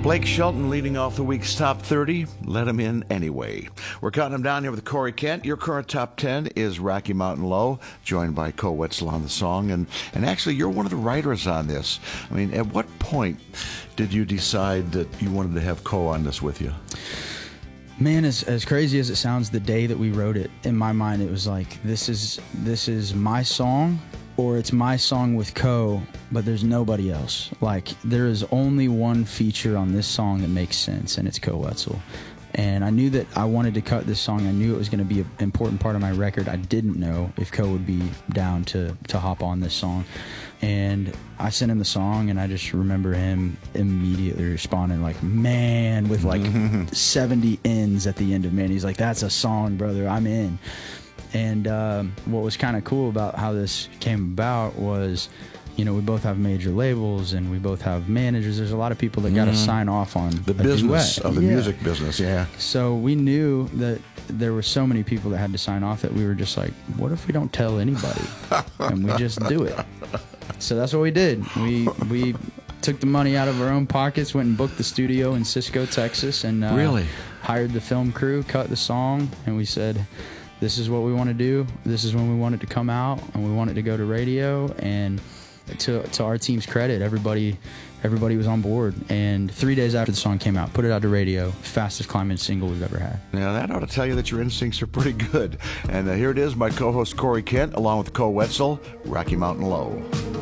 Blake Shelton leading off the week's top 30. Let him in anyway. We're counting him down here with Corey Kent. Your current top 10 is Rocky Mountain Low, joined by Co Wetzel on the song. And actually, you're one of the writers on this. I mean, at what point did you decide that you wanted to have Co on this with you? Man, as crazy as it sounds, the day that we wrote it, in my mind, it was like, this is my song, or it's my song with Co, but there's nobody else. Like, there is only one feature on this song that makes sense, and it's Co Wetzel. And I knew that I wanted to cut this song. I knew it was going to be an important part of my record. I didn't know if Co would be down to hop on this song. And I sent him the song, and I just remember him immediately responding like, man, with like 70 ends at the end of, man. He's like, that's a song, brother, I'm in. And what was kind of cool about how this came about was, you know, we both have major labels and we both have managers. There's a lot of people that got to sign off on the business of the music business. Yeah. So we knew that there were so many people that had to sign off that we were just like, what if we don't tell anybody and we just do it? So that's what we did. We took the money out of our own pockets, went and booked the studio in Cisco, Texas, and really hired the film crew, cut the song, and we said, this is what we want to do. This is when we want it to come out, and we want it to go to radio. And to our team's credit, everybody was on board. And 3 days after the song came out, put it out to radio, fastest climbing single we've ever had. Now that ought to tell you that your instincts are pretty good. And here it is, my co-host Corey Kent, along with Co Wetzel, Rocky Mountain Low.